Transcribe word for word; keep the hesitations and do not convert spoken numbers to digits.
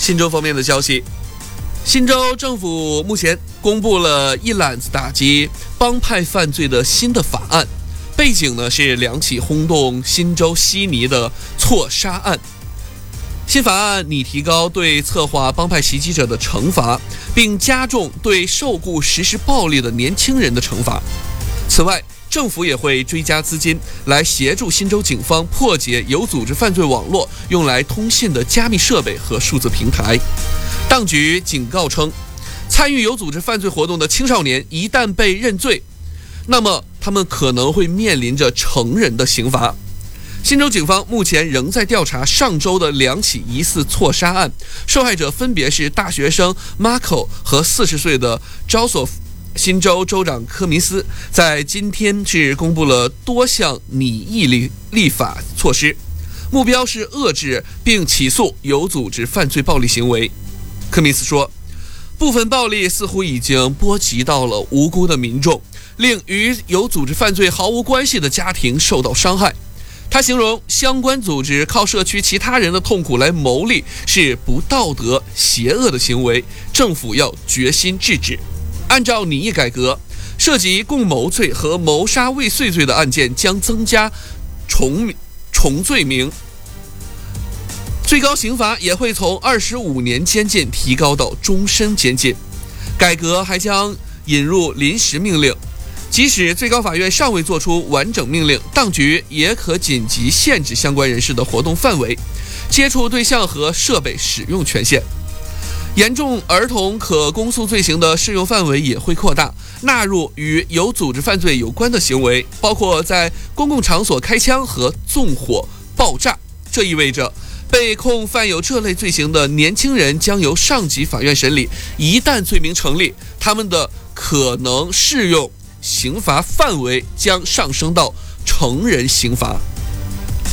新州方面的消息，新州政府目前公布了一揽子打击帮派犯罪的新的法案，背景呢是两起轰动新州悉尼的错杀案。新法案拟提高对策划帮派袭击者的惩罚，并加重对受雇实施暴力的年轻人的惩罚。此外，政府也会追加资金来协助新州警方破解有组织犯罪网络用来通信的加密设备和数字平台。当局警告称，参与有组织犯罪活动的青少年一旦被认罪，那么他们可能会面临着成人的刑罚。新州警方目前仍在调查上周的两起疑似错杀案，受害者分别是大学生 Marco 和四十岁的 Joseph。新州州长科明斯在今天是公布了多项拟议立立法措施，目标是遏制并起诉有组织犯罪暴力行为。科明斯说，部分暴力似乎已经波及到了无辜的民众，令与有组织犯罪毫无关系的家庭受到伤害。他形容相关组织靠社区其他人的痛苦来牟利是不道德、邪恶的行为，政府要决心制止。按照拟议改革，涉及共谋罪和谋杀未遂罪的案件将增加重重罪名，最高刑罚也会从二十五年监禁提高到终身监禁。改革还将引入临时命令，即使最高法院尚未作出完整命令，当局也可紧急限制相关人士的活动范围、接触对象和设备使用权限。严重儿童可公诉罪行的适用范围也会扩大，纳入与有组织犯罪有关的行为，包括在公共场所开枪和纵火、爆炸。这意味着被控犯有这类罪行的年轻人将由上级法院审理，一旦罪名成立，他们的可能适用刑罚范围将上升到成人刑罚。